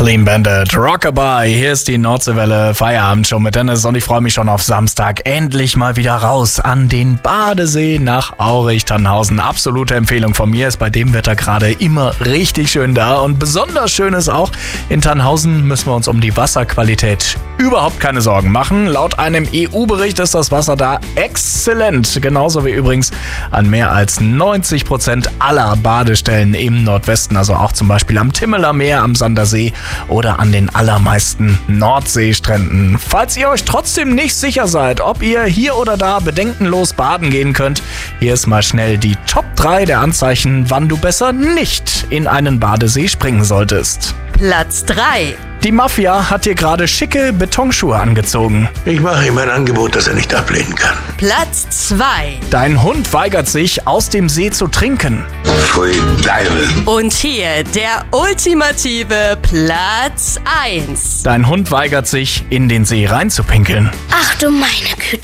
Clean Bandit, Rockabye, hier ist die Nordseewelle, Feierabend schon mit Dennis und ich freue mich schon auf Samstag. Endlich mal wieder raus an den Badesee nach Aurich-Tannhausen. Absolute Empfehlung von mir, ist bei dem Wetter gerade immer richtig schön da und besonders schön ist auch, in Tannhausen müssen wir uns um die Wasserqualität überhaupt keine Sorgen machen. Laut einem EU-Bericht ist das Wasser da exzellent, genauso wie übrigens an mehr als 90% aller Badestellen im Nordwesten, also auch zum Beispiel am Timmeler Meer, am Sandersee oder an den allermeisten Nordseestränden. Falls ihr euch trotzdem nicht sicher seid, ob ihr hier oder da bedenkenlos baden gehen könnt, hier ist mal schnell die Top 3 der Anzeichen, wann du besser nicht in einen Badesee springen solltest. Platz 3. Die Mafia hat dir gerade schicke Betonschuhe angezogen. Ich mache ihm ein Angebot, das er nicht ablehnen kann. Platz 2. Dein Hund weigert sich, aus dem See zu trinken. Pfui Deibel. Und hier der ultimative Platz 1. Dein Hund weigert sich, in den See reinzupinkeln. Ach du meine Güte.